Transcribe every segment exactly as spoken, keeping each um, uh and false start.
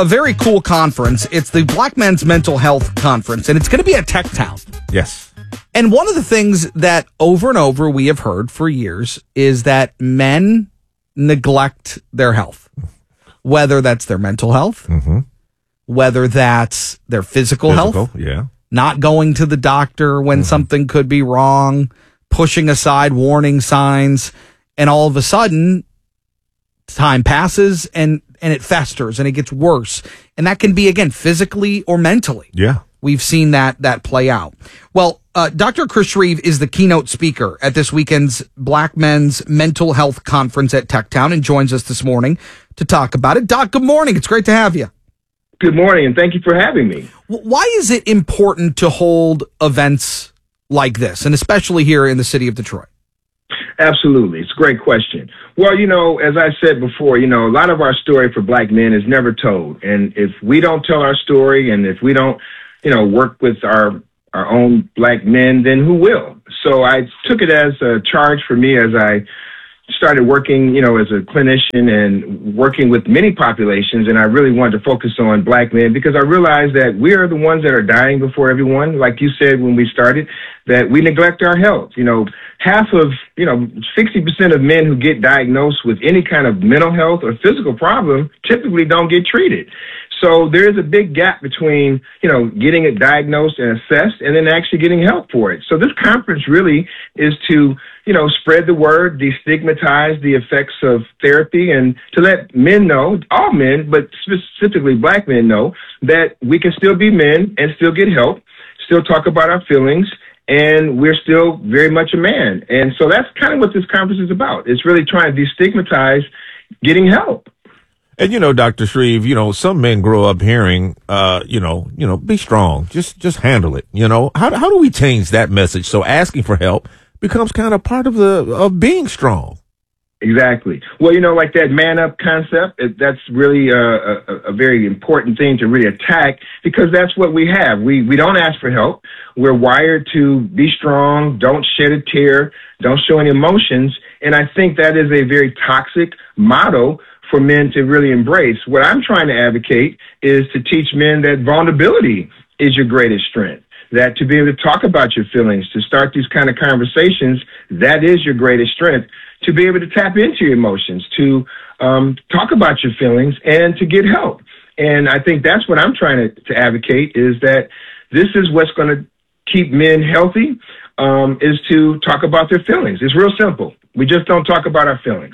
a very cool conference. It's the Black Men's Mental Health Conference, and it's going to be at Tech Town. Yes. And one of the things that over and over we have heard for years is that men neglect their health, whether that's their mental health, mm-hmm. whether that's their physical, Physical, health, yeah. not going to the doctor when mm-hmm. something could be wrong, pushing aside warning signs, and all of a sudden time passes and, and it festers and it gets worse. And that can be, again, physically or mentally. Yeah. We've seen that that play out. Well, uh, Doctor Chris Shreve is the keynote speaker at this weekend's Black Men's Mental Health Conference at Tech Town and joins us this morning to talk about it. Doc, good morning. It's great to have you. Good morning, and thank you for having me. Why is it important to hold events like this, and especially here in the city of Detroit? Absolutely. It's a great question. Well, you know, as I said before, you know, a lot of our story for Black men is never told. And if we don't tell our story and if we don't, you know, work with our our own Black men, then who will? So I took it as a charge for me as I started working, you know, as a clinician and working with many populations. And I really wanted to focus on Black men because I realized that we are the ones that are dying before everyone. Like you said when we started, that we neglect our health. You know, half of, you know, sixty percent of men who get diagnosed with any kind of mental health or physical problem typically don't get treated. So there is a big gap between, you know, getting it diagnosed and assessed and then actually getting help for it. So this conference really is to, you know, spread the word, destigmatize the effects of therapy, and to let men know, all men, but specifically Black men know, that we can still be men and still get help, still talk about our feelings, and we're still very much a man. And so that's kind of what this conference is about. It's really trying to destigmatize getting help. And, you know, Doctor Shreve, you know, some men grow up hearing, uh, you know, you know, be strong, just just handle it. You know, how how do we change that message so asking for help becomes kind of part of the of being strong? Exactly. Well, you know, like that man up concept, it, that's really a, a, a very important thing to really attack because that's what we have. We we don't ask for help. We're wired to be strong, don't shed a tear, don't show any emotions. And I think that is a very toxic motto for men to really embrace. What I'm trying to advocate is to teach men that vulnerability is your greatest strength, that to be able to talk about your feelings, to start these kind of conversations, that is your greatest strength, to be able to tap into your emotions, to um, talk about your feelings, and to get help. And I think that's what I'm trying to, to advocate is that this is what's going to keep men healthy, um, is to talk about their feelings. It's real simple. We just don't talk about our feelings.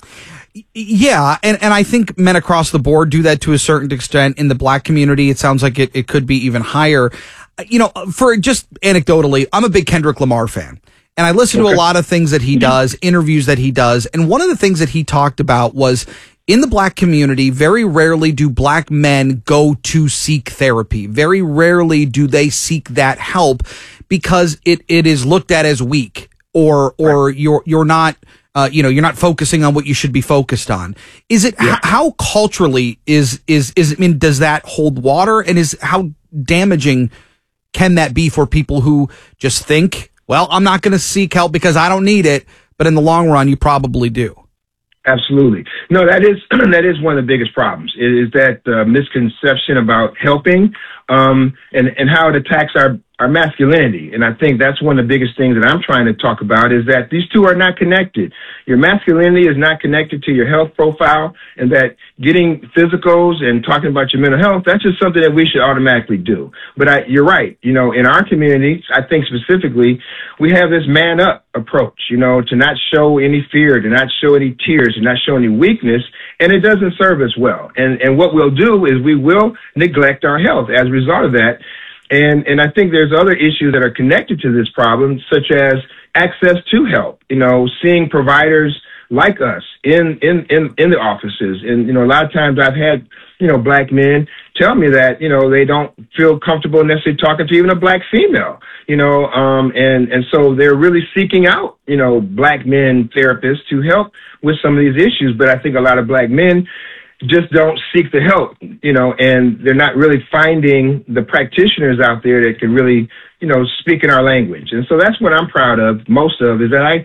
Yeah, and, and I think men across the board do that to a certain extent. In the Black community, it sounds like it, it could be even higher. You know, for just anecdotally, I'm a big Kendrick Lamar fan. And I listen okay. to a lot of things that he does, interviews that he does. And one of the things that he talked about was in the Black community, very rarely do Black men go to seek therapy. Very rarely do they seek that help because it, it is looked at as weak or or right. you're you're not uh, you know you're not focusing on what you should be focused on. Is it yeah. h- how culturally is is is I mean does that hold water, and is how damaging can that be for people who just think, well, I'm not going to seek help because I don't need it, but in the long run, you probably do. Absolutely. No, that is that is one of the biggest problems, is that uh, misconception about helping um, and, and how it attacks our, our masculinity. And I think that's one of the biggest things that I'm trying to talk about is that these two are not connected. Your masculinity is not connected to your health profile, and that getting physicals and talking about your mental health, that's just something that we should automatically do. But I, you're right. You know, in our community, I think specifically, we have this man up approach, you know, to not show any fear, to not show any tears, to not show any weakness, and it doesn't serve us well. And, and what we'll do is we will neglect our health as a result of that. And, and I think there's other issues that are connected to this problem, such as access to help, you know, seeing providers like us in, in, in, in the offices. And, you know, a lot of times I've had, you know, Black men tell me that, you know, they don't feel comfortable necessarily talking to even a Black female, you know, um, and, and so they're really seeking out, you know, Black men therapists to help with some of these issues. But I think a lot of Black men just don't seek the help, you know, and they're not really finding the practitioners out there that can really, you know, speak in our language. And so that's what I'm proud of, most of, is that I,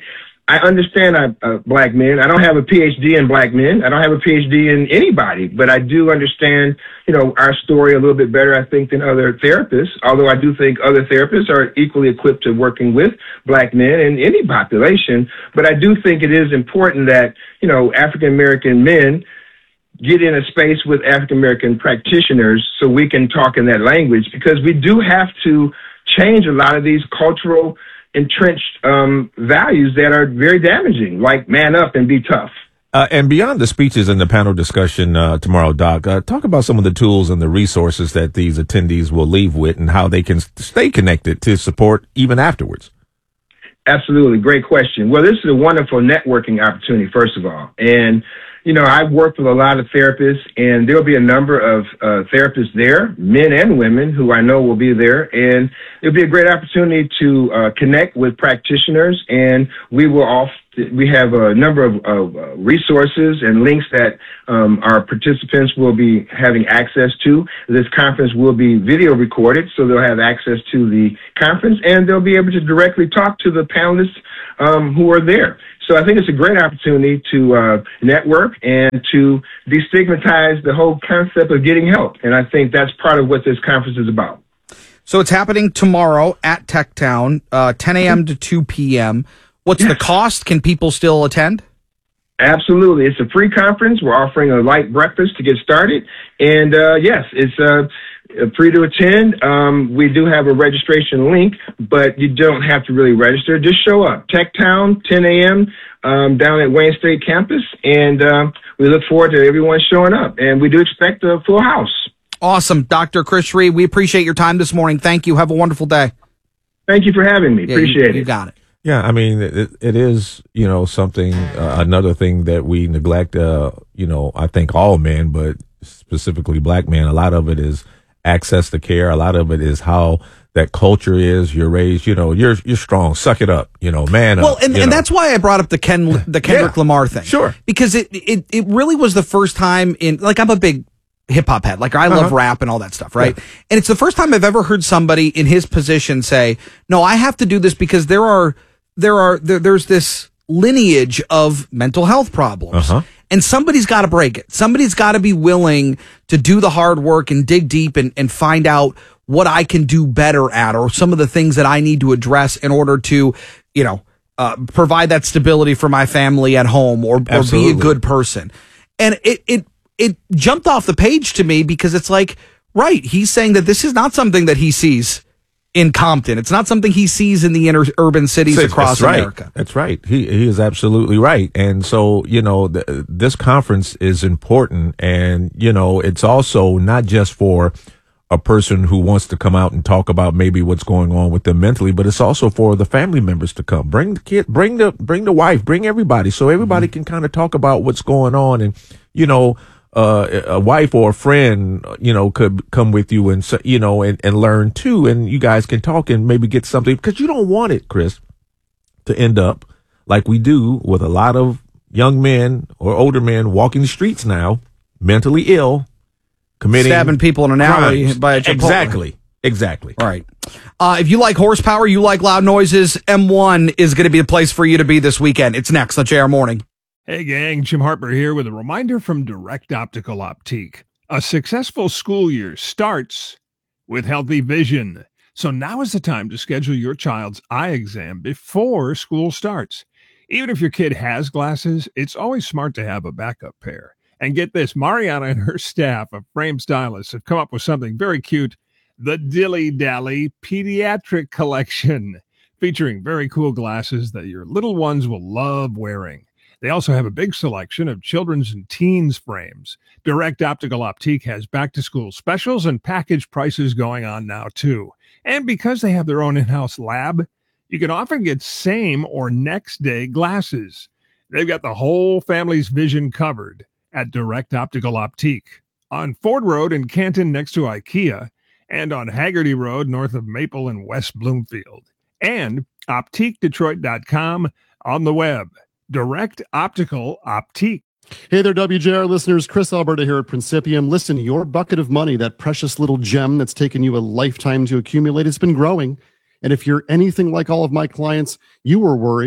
I understand I, uh, black men. I don't have a P H D in black men. I don't have a P H D in anybody, but I do understand, you know, our story a little bit better, I think, than other therapists, although I do think other therapists are equally equipped to working with black men in any population. But I do think it is important that, you know, African-American men get in a space with African-American practitioners so we can talk in that language, because we do have to change a lot of these cultural entrenched um, values that are very damaging, like man up and be tough. Uh, and beyond the speeches and the panel discussion uh, tomorrow, Doc, uh, talk about some of the tools and the resources that these attendees will leave with and how they can stay connected to support even afterwards. Absolutely. Great question. Well, this is a wonderful networking opportunity, first of all. And, you know, I've worked with a lot of therapists, and there'll be a number of uh, therapists there, men and women, who I know will be there. And it'll be a great opportunity to uh, connect with practitioners. And we will all, we have a number of, of uh, resources and links that um, our participants will be having access to. This conference will be video recorded, so they'll have access to the conference, and they'll be able to directly talk to the panelists um, who are there. So I think it's a great opportunity to uh, network and to destigmatize the whole concept of getting help. And I think that's part of what this conference is about. So it's happening tomorrow at TechTown, uh, ten a.m. to two p.m. What's yes. the cost? Can people still attend? Absolutely. It's a free conference. We're offering a light breakfast to get started. And uh, yes, it's uh, free to attend. Um, we do have a registration link, but you don't have to really register. Just show up. TechTown, ten a.m. Um, down at Wayne State campus. And um, we look forward to everyone showing up. And we do expect a full house. Awesome. Doctor Chris Shreve, we appreciate your time this morning. Thank you. Have a wonderful day. Thank you for having me. Yeah, appreciate you, it. You got it. Yeah, I mean, it, it is, you know, something, uh, another thing that we neglect, uh, you know, I think all men, but specifically black men, a lot of it is access to care. A lot of it is how that culture is. You're raised, you know, you're, you're strong, suck it up, you know, man up. Well, and, and know. that's why I brought up the Ken, the Kendrick yeah, Lamar thing. Sure. Because it, it, it really was the first time in, like, I'm a big hip hop head. Like, I love uh-huh. rap and all that stuff, right? Yeah. And it's the first time I've ever heard somebody in his position say, no, I have to do this because there are, there are, there, there's this lineage of mental health problems. Uh-huh. And somebody's got to break it. Somebody's got to be willing to do the hard work and dig deep and, and find out what I can do better at, or some of the things that I need to address in order to, you know, uh, provide that stability for my family at home, or, or be a good person. And it, it, it jumped off the page to me because it's like, right, he's saying that this is not something that he sees in Compton. It's not something he sees in the inner urban cities That's across right. America. That's right. He he is absolutely right. And so, you know, th- this conference is important. And, you know, it's also not just for a person who wants to come out and talk about maybe what's going on with them mentally, but it's also for the family members to come. Bring the kid, bring the, bring the wife, bring everybody, so everybody mm-hmm. can kind of talk about what's going on. And, you know, Uh, a wife or a friend, you know, could come with you and, you know, and, and learn too. And you guys can talk and maybe get something, because you don't want it, Chris, to end up like we do with a lot of young men or older men walking the streets now, mentally ill, committing, stabbing people in an alley crimes. by a Chipotle. Exactly. Exactly. Right. Uh, if you like horsepower, you like loud noises, M one is going to be the place for you to be this weekend. It's next on J R Morning. Hey gang, Jim Harper here with a reminder from Direct Optical Optique. A successful school year starts with healthy vision. So now is the time to schedule your child's eye exam before school starts. Even if your kid has glasses, it's always smart to have a backup pair. And get this, Mariana and her staff of Frame Stylists have come up with something very cute, the Dilly Dally Pediatric Collection, featuring very cool glasses that your little ones will love wearing. They also have a big selection of children's and teens frames. Direct Optical Optique has back-to-school specials and package prices going on now, too. And because they have their own in-house lab, you can often get same or next-day glasses. They've got the whole family's vision covered at Direct Optical Optique. On Ford Road in Canton next to IKEA, and on Haggerty Road north of Maple and West Bloomfield. And optique detroit dot com on the web. Direct Optical Optique. Hey there, W J R listeners. Chris Alberta here at Principium. Listen, your bucket of money, that precious little gem that's taken you a lifetime to accumulate, has been growing. And if you're anything like all of my clients, you were worried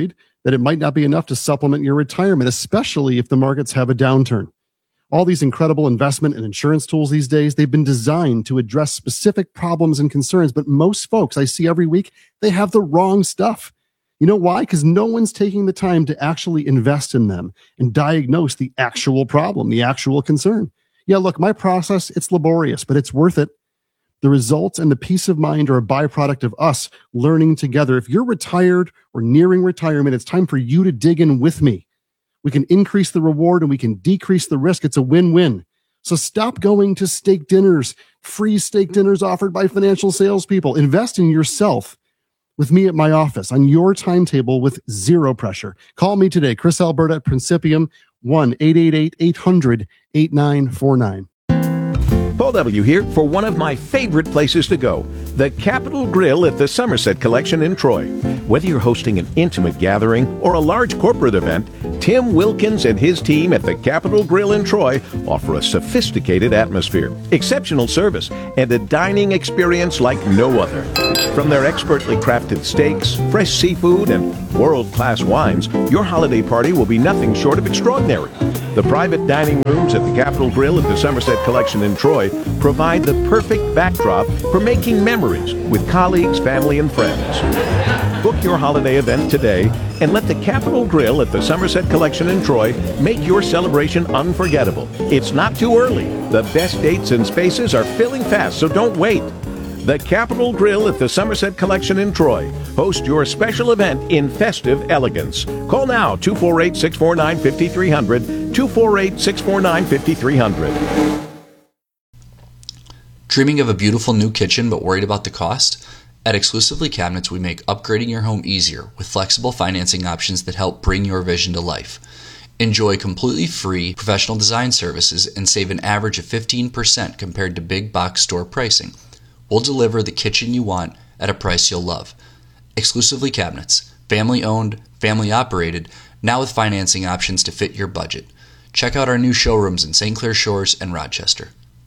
that it might not be enough to supplement your retirement, especially if the markets have a downturn. All these incredible investment and insurance tools these days, they've been designed to address specific problems and concerns, but most folks I see every week, they have the wrong stuff. You know why? Because no one's taking the time to actually invest in them and diagnose the actual problem, the actual concern. Yeah, look, my process, it's laborious, but it's worth it. The results and the peace of mind are a byproduct of us learning together. If you're retired or nearing retirement, it's time for you to dig in with me. We can increase the reward and we can decrease the risk. It's a win-win. So stop going to steak dinners, free steak dinners offered by financial salespeople. Invest in yourself with me at my office on your timetable with zero pressure. Call me today, Chris Alberta at Principium, one eight eight eight, eight hundred, eighty-nine forty-nine. Paul W. here for one of my favorite places to go, the Capitol Grill at the Somerset Collection in Troy. Whether you're hosting an intimate gathering or a large corporate event, Tim Wilkins and his team at the Capitol Grill in Troy offer a sophisticated atmosphere, exceptional service, and a dining experience like no other. From their expertly crafted steaks, fresh seafood, and world-class wines, your holiday party will be nothing short of extraordinary. The private dining rooms at the Capitol Grill at the Somerset Collection in Troy provide the perfect backdrop for making memories with colleagues, family, and friends. Book your holiday event today and let the Capitol Grill at the Somerset Collection in Troy make your celebration unforgettable. It's not too early. The best dates and spaces are filling fast, so don't wait. The Capitol Grill at the Somerset Collection in Troy. Host your special event in festive elegance. Call now, two four eight, six four nine, five three zero zero, two four eight, six four nine, five three zero zero. Dreaming of a beautiful new kitchen but worried about the cost? At Exclusively Cabinets, we make upgrading your home easier with flexible financing options that help bring your vision to life. Enjoy completely free professional design services and save an average of fifteen percent compared to big box store pricing. We'll deliver the kitchen you want at a price you'll love. Exclusively Cabinets, family owned, family operated, now with financing options to fit your budget. Check out our new showrooms in Saint Clair Shores and Rochester.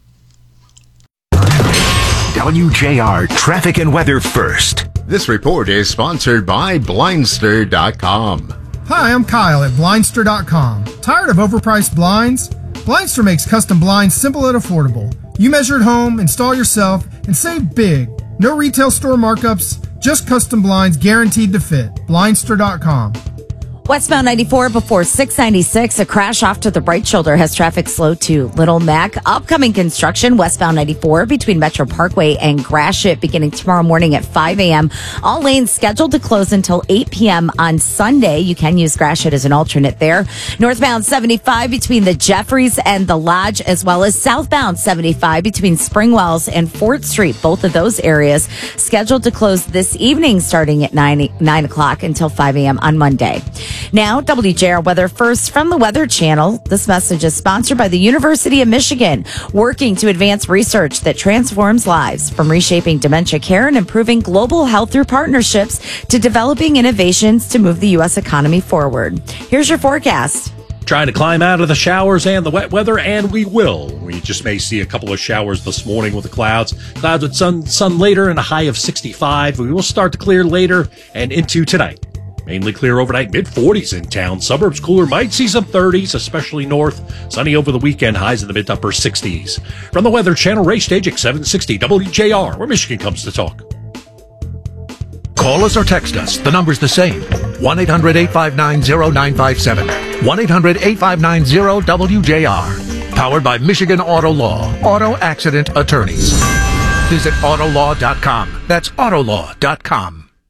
W J R Traffic and Weather First. This report is sponsored by Blindster dot com. Hi, I'm Kyle at Blindster dot com. Tired of overpriced blinds? Blindster makes custom blinds simple and affordable. You measure at home, install yourself, and save big. No retail store markups, just custom blinds guaranteed to fit. Blindster dot com. Westbound ninety-four before six ninety-six, a crash off to the right shoulder has traffic slow to Little Mac. Upcoming construction, westbound ninety-four between Metro Parkway and Gratiot beginning tomorrow morning at five a.m. All lanes scheduled to close until eight p.m. on Sunday. You can use Gratiot as an alternate there. Northbound seventy-five between the Jeffries and the Lodge, as well as southbound seventy-five between Springwells and Fort Street. Both of those areas scheduled to close this evening starting at nine, nine o'clock until five a.m. on Monday. Now, W J R Weather First from the Weather Channel. This message is sponsored by the University of Michigan, working to advance research that transforms lives, from reshaping dementia care and improving global health through partnerships to developing innovations to move the U S economy forward. Here's your forecast. Trying to climb out of the showers and the wet weather, and we will. We just may see a couple of showers this morning with the clouds. Clouds with sun, sun later and a high of sixty-five. We will start to clear later and into tonight. Mainly clear overnight, mid forties in town. Suburbs cooler, might see some thirties, especially north. Sunny over the weekend, highs in the mid to upper sixties. From the Weather Channel, Ray Stajic, seven sixty W J R, where Michigan comes to talk. Call us or text us. The number's the same. one eight hundred, eight five nine, zero nine five seven. one eight hundred, eight five nine, zero W J R. Powered by Michigan Auto Law. Auto Accident Attorneys. Visit Autolaw dot com. That's Autolaw dot com.